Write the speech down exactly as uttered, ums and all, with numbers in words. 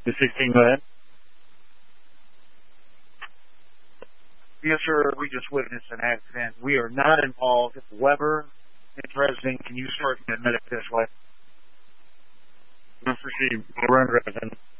The sixteen, go ahead. Yes, sir. We just witnessed an accident. We are not involved. Weber, interesting. Can you start to admit it this way? Let's proceed. We're in resident.